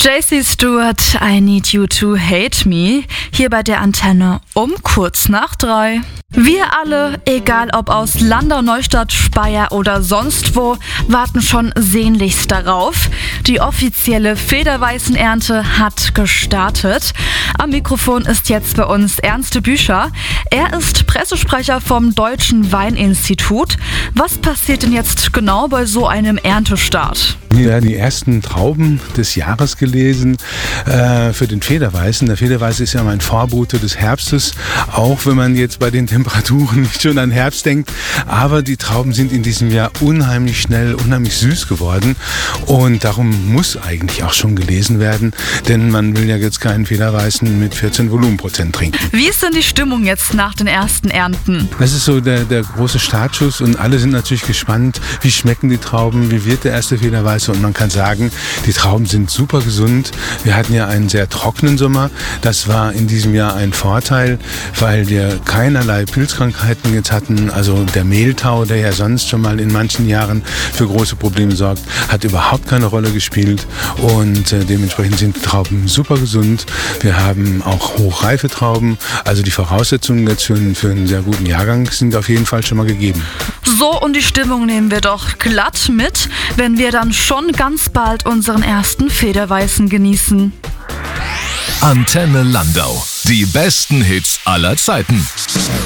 JC Stewart, I Need You to Hate Me, hier bei der Antenne um kurz nach 3. Wir alle, egal ob aus Landau, Neustadt, Speyer oder sonst wo, warten schon sehnlichst darauf. Die offizielle Federweißenernte hat gestartet. Am Mikrofon ist jetzt bei uns Ernst Büscher. Er ist Pressesprecher vom Deutschen Weininstitut. Was passiert denn jetzt genau bei so einem Erntestart? Ja, die ersten Trauben des Jahres gelesen für den Federweißen. Der Federweiße ist ja mein Vorbote des Herbstes, auch wenn man jetzt bei den Temperaturen nicht schon an Herbst denkt. Aber die Trauben sind in diesem Jahr unheimlich schnell, unheimlich süß geworden. Und darum muss eigentlich auch schon gelesen werden, denn man will ja jetzt keinen Federweißen mit 14 Volumenprozent trinken. Wie ist denn die Stimmung jetzt nach den ersten Ernten? Das ist so der große Startschuss und alle sind natürlich gespannt, wie schmecken die Trauben, wie wird der erste Federweiße. Und man kann sagen, die Trauben sind super gesund. Wir hatten ja einen sehr trockenen Sommer. Das war in diesem Jahr ein Vorteil, weil wir keinerlei Pilzkrankheiten jetzt hatten. Also der Mehltau, der ja sonst schon mal in manchen Jahren für große Probleme sorgt, hat überhaupt keine Rolle gespielt. Und dementsprechend sind die Trauben super gesund. Wir haben auch hochreife Trauben. Also die Voraussetzungen jetzt für einen sehr guten Jahrgang sind auf jeden Fall schon mal gegeben. So, und die Stimmung nehmen wir doch glatt mit, wenn wir dann schon ganz bald unseren ersten Federweißen genießen. Antenne Landau. Die besten Hits aller Zeiten.